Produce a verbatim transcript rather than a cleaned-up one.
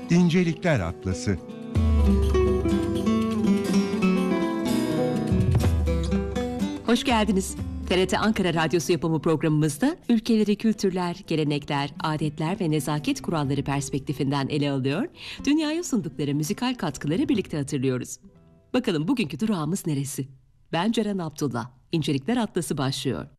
İncelikler Atlası. Hoş geldiniz. T R T Ankara Radyosu yapımı programımızda ülkeleri kültürler, gelenekler, adetler ve nezaket kuralları perspektifinden ele alıyor, dünyaya sundukları müzikal katkıları birlikte hatırlıyoruz. Bakalım bugünkü durağımız neresi? Ben Ceren Abdullah. İncelikler Atlası başlıyor.